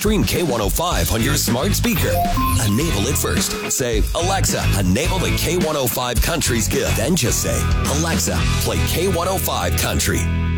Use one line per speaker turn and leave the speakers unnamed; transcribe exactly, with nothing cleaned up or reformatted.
stream K one oh five on your smart speaker. Enable it first. Say, Alexa, enable the K one oh five Country skip. Then just say, Alexa, play K one oh five Country.